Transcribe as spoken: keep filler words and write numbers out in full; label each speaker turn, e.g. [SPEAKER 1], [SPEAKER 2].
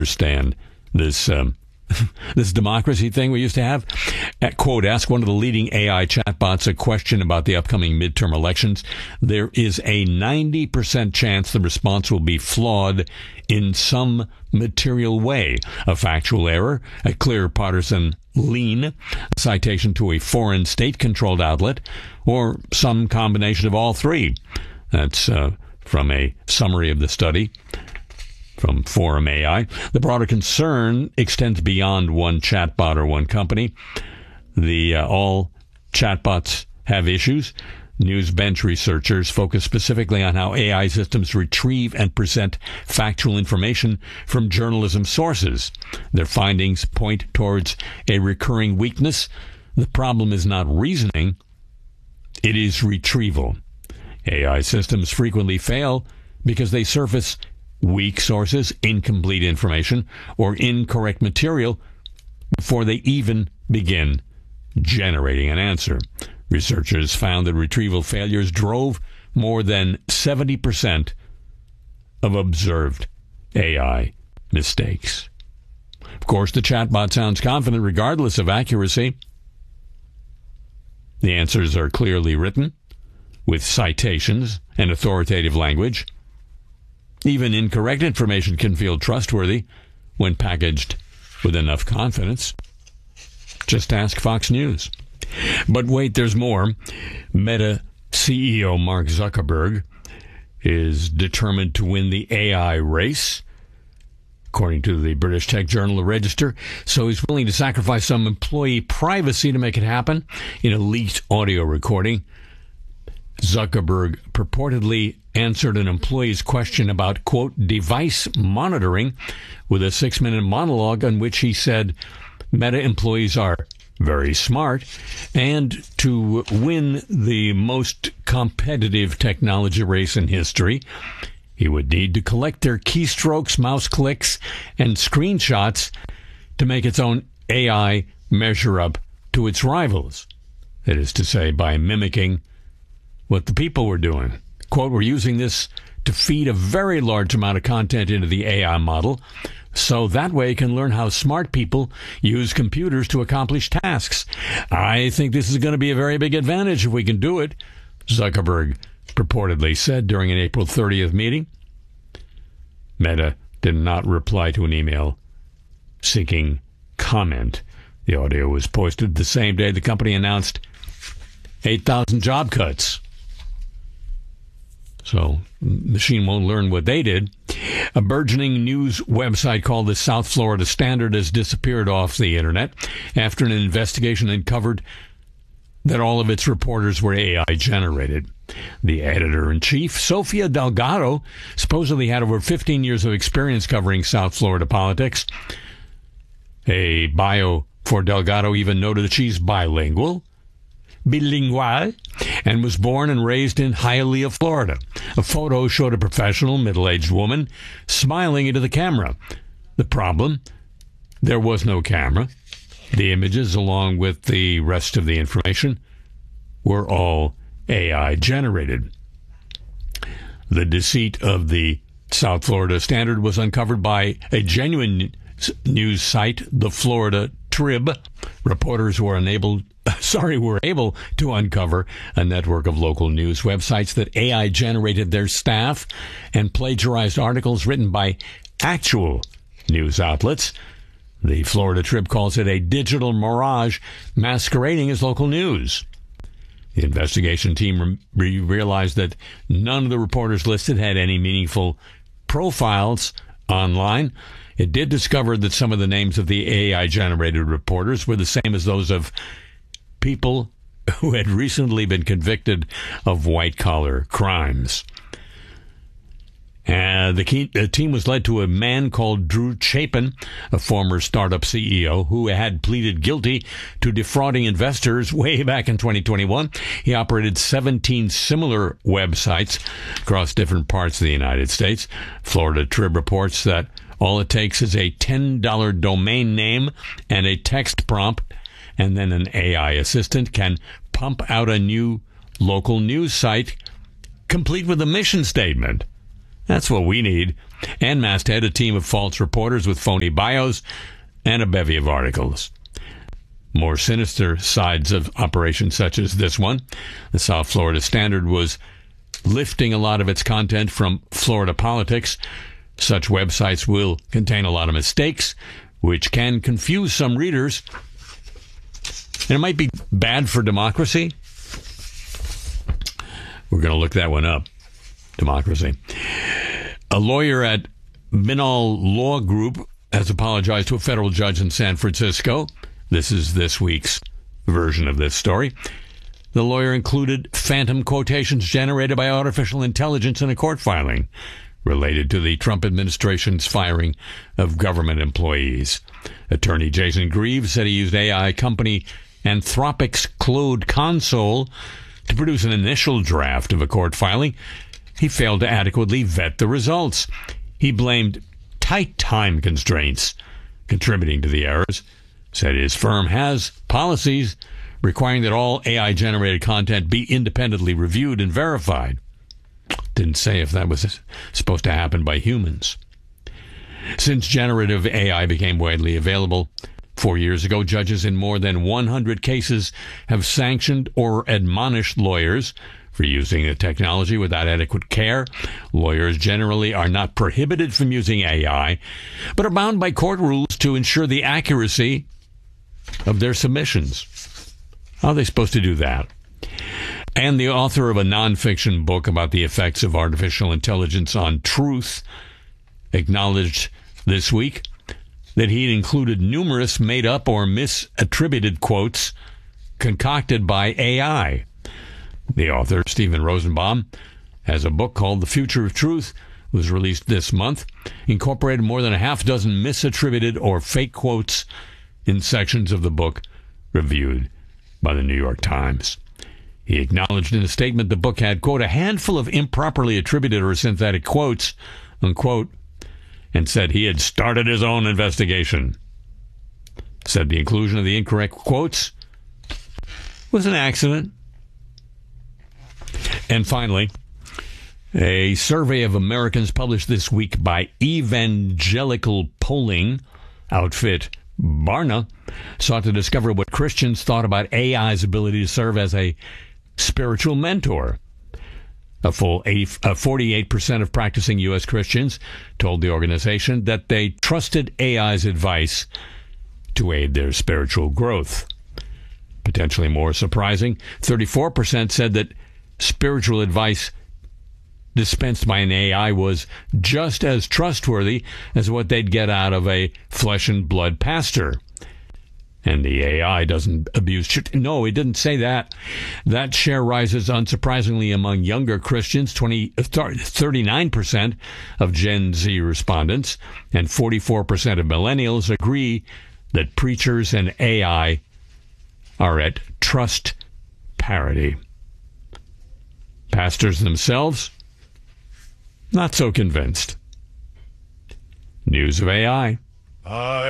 [SPEAKER 1] understand this um, this democracy thing we used to have. At, quote, ask one of the leading A I chatbots a question about the upcoming midterm elections. There is a ninety percent chance the response will be flawed in some material way. A factual error, a clear partisan lean, a citation to a foreign state-controlled outlet, or some combination of all three. That's uh, from a summary of the study from Forum A I. The broader concern extends beyond one chatbot or one company. The uh, all chatbots have issues. Newsbench researchers focus specifically on how A I systems retrieve and present factual information from journalism sources. Their findings point towards a recurring weakness. The problem is not reasoning, it is retrieval. A I systems frequently fail because they surface weak sources, incomplete information, or incorrect material before they even begin generating an answer. Researchers found that retrieval failures drove more than seventy percent of observed A I mistakes. Of course, the chatbot sounds confident regardless of accuracy. The answers are clearly written with citations and authoritative language. Even incorrect information can feel trustworthy when packaged with enough confidence. Just ask Fox News. But wait, there's more. Meta C E O Mark Zuckerberg is determined to win the A I race, according to the British tech journal The Register. So he's willing to sacrifice some employee privacy to make it happen. In a leaked audio recording, Zuckerberg purportedly answered an employee's question about, quote, device monitoring with a six-minute monologue in which he said Meta employees are very smart, and to win the most competitive technology race in history, he would need to collect their keystrokes, mouse clicks, and screenshots to make its own A I measure up to its rivals. That is to say, by mimicking what the people were doing. Quote, we're using this to feed a very large amount of content into the A I model, so that way it can learn how smart people use computers to accomplish tasks. I think this is going to be a very big advantage if we can do it, Zuckerberg purportedly said during an April thirtieth meeting. Meta did not reply to an email seeking comment. The audio was posted the same day the company announced eight thousand job cuts. So the machine won't learn what they did. A burgeoning news website called the South Florida Standard has disappeared off the internet after an investigation uncovered that all of its reporters were A I generated. The editor-in-chief, Sofia Delgado, supposedly had over fifteen years of experience covering South Florida politics. A bio for Delgado even noted that she's bilingual, bilingual, and was born and raised in Hialeah, Florida. A photo showed a professional, middle-aged woman smiling into the camera. The problem? There was no camera. The images, along with the rest of the information, were all A I generated. The deceit of the South Florida Standard was uncovered by a genuine news site, the Florida Trib. Reporters were unable, sorry, were able to uncover a network of local news websites that A I generated their staff and plagiarized articles written by actual news outlets. The Florida Trib calls it a digital mirage masquerading as local news. The investigation team re- realized that none of the reporters listed had any meaningful profiles online. It did discover that some of the names of the A I-generated reporters were the same as those of people who had recently been convicted of white-collar crimes. Uh, the, key, the team was led to a man called Drew Chapin, a former startup C E O who had pleaded guilty to defrauding investors way back in twenty twenty-one. He operated seventeen similar websites across different parts of the United States. Florida Trib reports that all it takes is a ten dollars domain name and a text prompt, and then an A I assistant can pump out a new local news site complete with a mission statement. That's what we need. And Masthead, a team of false reporters with phony bios and a bevy of articles. More sinister sides of operations such as this one. The South Florida Standard was lifting a lot of its content from Florida politics. Such websites will contain a lot of mistakes, which can confuse some readers. And it might be bad for democracy. We're going to look that one up. Democracy. A lawyer at Minall Law Group has apologized to a federal judge in San Francisco. This is this week's version of this story. The lawyer included phantom quotations generated by artificial intelligence in a court filing related to the Trump administration's firing of government employees. Attorney Jason Greaves said he used A I company Anthropic's Claude Console to produce an initial draft of a court filing. He failed to adequately vet the results. He blamed tight time constraints contributing to the errors. Said his firm has policies requiring that all A I-generated content be independently reviewed and verified. Didn't say if that was supposed to happen by humans. Since generative A I became widely available four years ago, judges in more than one hundred cases have sanctioned or admonished lawyers for using the technology without adequate care. Lawyers generally are not prohibited from using A I, but are bound by court rules to ensure the accuracy of their submissions. How are they supposed to do that? And the author of a nonfiction book about the effects of artificial intelligence on truth acknowledged this week that he'd included numerous made-up or misattributed quotes concocted by A I. The author, Stephen Rosenbaum, has a book called The Future of Truth, was released this month, incorporated more than a half dozen misattributed or fake quotes in sections of the book reviewed by the New York Times. He acknowledged in a statement the book had, quote, a handful of improperly attributed or synthetic quotes, unquote, and said he had started his own investigation. Said the inclusion of the incorrect quotes was an accident. And finally, a survey of Americans published this week by evangelical polling outfit Barna sought to discover what Christians thought about A I's ability to serve as a spiritual mentor. A full eighty, uh, forty-eight percent of practicing U S Christians told the organization that they trusted A I's advice to aid their spiritual growth. Potentially more surprising, thirty-four percent said that spiritual advice dispensed by an A I was just as trustworthy as what they'd get out of a flesh and blood pastor. And the A I doesn't abuse... No, it didn't say that. That share rises unsurprisingly among younger Christians, twenty, thirty-nine percent of Gen Z respondents, and forty-four percent of millennials agree that preachers and A I are at trust parity. Pastors themselves, not so convinced. News of A I. I